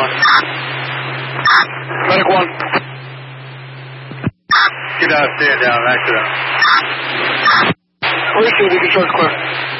Medic 1. Get out, stand down, accident. Racing, we can charge clear.